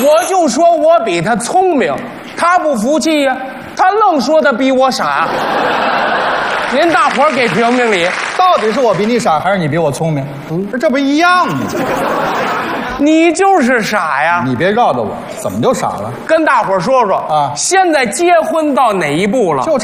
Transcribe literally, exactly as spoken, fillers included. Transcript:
我就说我比他聪明，他不服气呀、啊，他愣说他比我傻。您大伙儿给评评理， 到底是我比你傻，还是你比我聪明？嗯，这不一样吗？ 你就是傻呀！ 你别绕着我，怎么就傻了？ 跟大伙儿说说啊， 现在结婚到哪一步了？ 就